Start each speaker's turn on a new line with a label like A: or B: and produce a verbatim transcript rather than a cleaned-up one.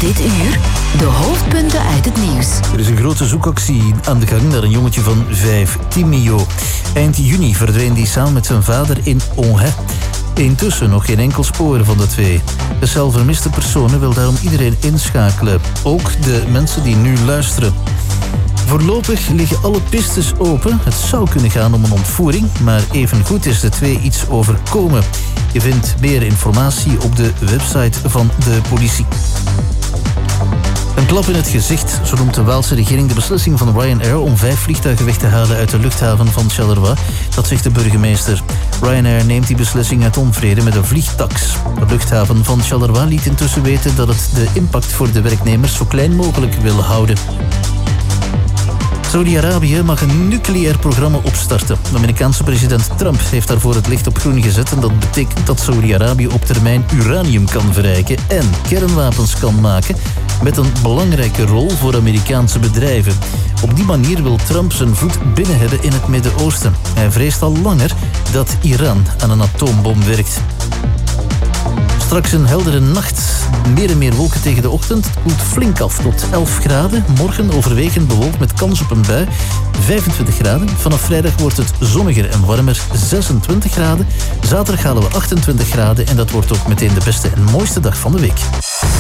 A: Dit uur de hoofdpunten uit het nieuws.
B: Er is een grote zoekactie aan de gang naar een jongetje van vijf, Timio. Eind juni verdween die samen met zijn vader in Onhe. Intussen nog geen enkel spoor van de twee. De cel vermiste personen wil daarom iedereen inschakelen. Ook de mensen die nu luisteren. Voorlopig liggen alle pistes open. Het zou kunnen gaan om een ontvoering, maar evengoed is de twee iets overkomen. Je vindt meer informatie op de website van de politie. Een klap in het gezicht, zo noemt de Waalse regering de beslissing van Ryanair om vijf vliegtuigen weg te halen uit de luchthaven van Charleroi. Dat zegt de burgemeester. Ryanair neemt die beslissing uit onvrede met een vliegtax. De luchthaven van Charleroi liet intussen weten dat het de impact voor de werknemers zo klein mogelijk wil houden. Saudi-Arabië mag een nucleair programma opstarten. De Amerikaanse president Trump heeft daarvoor het licht op groen gezet en dat betekent dat Saudi-Arabië op termijn uranium kan verrijken en kernwapens kan maken met een belangrijke rol voor Amerikaanse bedrijven. Op die manier wil Trump zijn voet binnen hebben in het Midden-Oosten. Hij vreest al langer dat Iran aan een atoombom werkt. Straks een heldere nacht. Meer en meer wolken tegen de ochtend. Het koelt flink af tot elf graden. Morgen overwegend bewolkt met kans op een bui. vijfentwintig graden. Vanaf vrijdag wordt het zonniger en warmer. zesentwintig graden. Zaterdag halen we achtentwintig graden. En dat wordt ook meteen de beste en mooiste dag van de week.